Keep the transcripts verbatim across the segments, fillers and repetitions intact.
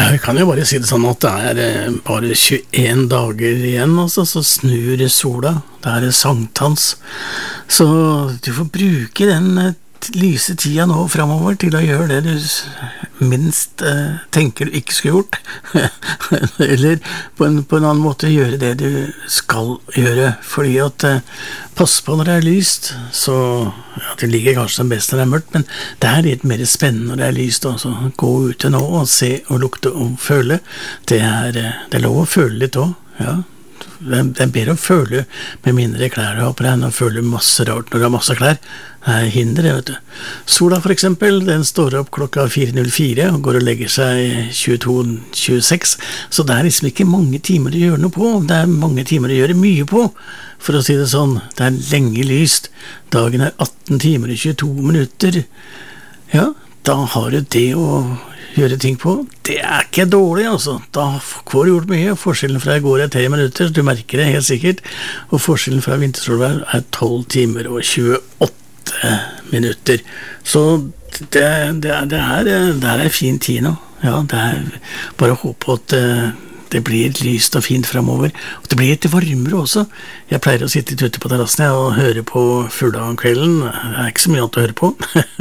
Ja, jeg kan jo bare si det sånn at det er eh, bare tjueen dager igjen, altså, så snur sola. Det er sankthans. Så du får bruke den eh, lyse tida nå fremover til å gjøre det du s- minst eh, tenker du ikke skulle gjort. Eller på en, på en annen måte gjøre det du skal gjøre. Fordi at eh, pass på når det er lyst, så ja, det ligger kanskje best når det er mørkt, men det er litt mer spennende når det er lyst også. Gå ute nå og se og lukte og føle. Det er, eh, det er lov å føle litt også, ja. Det er, det er bedre å føle med mindre klær du har på deg enn å føle masse rart når du har masse klær. Det er hinder, det, vet du. Sola for eksempel, den står opp klokka fire null fire og går og legger seg tjueto tjueseks, så det er liksom ikke mange timer å gjøre noe på. Det er mange timer å gjøre mye på, for å si det sånn. Det er lenge lyst. Dagen er atten timer og tjueto minutter. Ja, da har du det å gjøre ting på. Det er ikke dårlig, altså. Da får du gjort mye. Forskjellen fra i går er tre minutter, du merker det helt sikkert. Og forskjellen fra vintersolvær er tolv timer og tjueåtte minutter. Så det, det, er, det, er, det er en fin tid nå. Ja, det er bare å håpe at eh, det blir lyst og fint fremover. Og det blir litt varmere også. Jeg pleier å sitte ute på terrassen og høre på fugler om kvelden. Det er ikke så mye annet å høre på.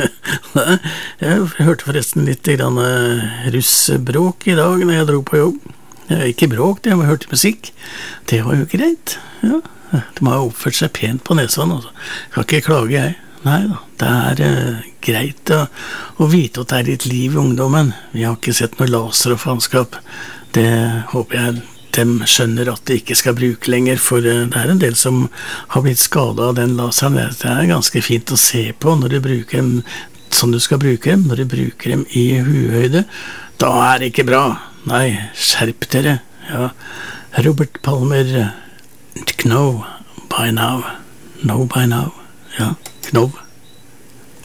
Jeg hørte forresten litt grann russebråk i dag når jeg dro på jobb. Ikke bråk, jeg hørte musikk. Det var jo greit. Ja. De har oppført seg pent på Nesodden. Altså. Kan ikke klage, jeg. Nei da, det er uh, greit å, å vite at det er litt liv i ungdommen. Vi har ikke sett noe laser og faenskap. Det håper jeg dem skjønner at de ikke skal bruke lenger, for uh, det er en del som har blitt skadet av den laseren. Det er ganske fint å se på når du bruker dem som du skal bruke dem, når du bruker dem i huehøyde. Da er det ikke bra. Nei, skjerp dere. Ja. Robert Palmer, know by now. Know by now. Ja, knob.